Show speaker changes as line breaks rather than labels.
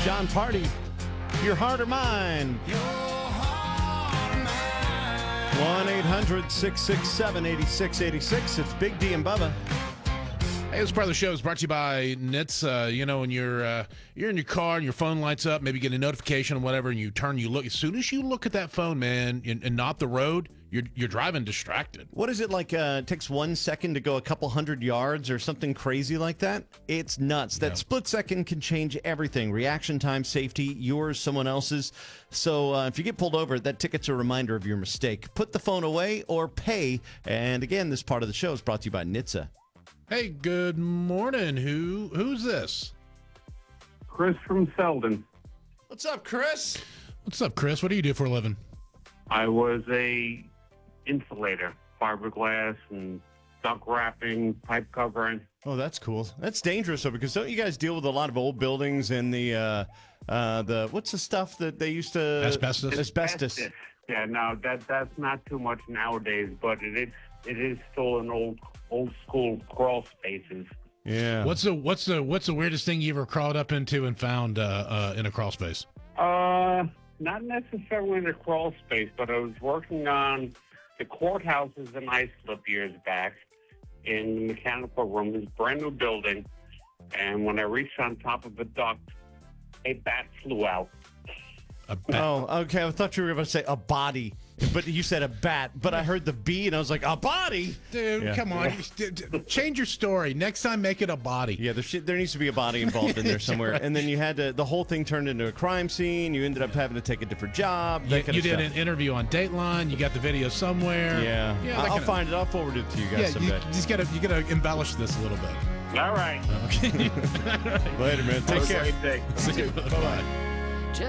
John Party, Your Heart or Mine. 1-800-667-8686. It's Big D and Bubba.
Hey, this part of the show is brought to you by NHTSA. You know, when you're in your car and your phone lights up, maybe get a notification or whatever, and you turn, you look. As soon as you look at that phone, man, and not the road, you're driving distracted.
What is it like? It takes 1 second to go a couple hundred yards or something crazy like that? It's nuts. That split second can change everything. Reaction time, safety, yours, someone else's. So if you get pulled over, that ticket's a reminder of your mistake. Put the phone away or pay. And again, this part of the show is brought to you by NHTSA.
Hey, good morning. Who's this?
Chris from Selden.
What's up, Chris?
What's up, Chris? What do you do for a living?
I was a insulator, fiberglass and duct wrapping, pipe covering.
Oh, that's cool. That's dangerous, though, because don't you guys deal with a lot of old buildings and the what's the stuff that they used to...
Asbestos.
Yeah, no, that's not too much nowadays, but it is still an old school crawl spaces.
Yeah.
What's the weirdest thing you ever crawled up into and found in a crawl space?
Not necessarily in a crawl space, but I was working on the courthouses in Islip years back in the mechanical room. It was a brand new building, and when I reached on top of a duct, a bat flew out.
A bat.
Oh, okay. I thought you were going to say a body, but you said a bat. But I heard the B, and I was like, a body?
Dude, come on. Change your story. Next time, make it a body.
Yeah, there needs to be a body involved in there somewhere. Right. And then you had the whole thing turned into a crime scene. You ended up having to take a different job.
You did an interview on Dateline. You got the video somewhere.
Yeah. I'll find it. I'll forward it to you guys someday.
You gotta embellish this a little bit.
All right.
Okay.
Later, man. Take care.
Have a great day.
See you. Bye-bye.